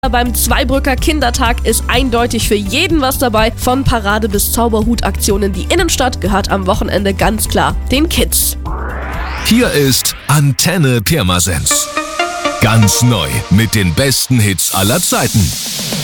Beim Zweibrücker Kindertag ist eindeutig für jeden was dabei. Von Parade bis Zauberhutaktionen. Die Innenstadt gehört am Wochenende ganz klar den Kids. Hier ist Antenne Pirmasens. Ganz neu mit den besten Hits aller Zeiten.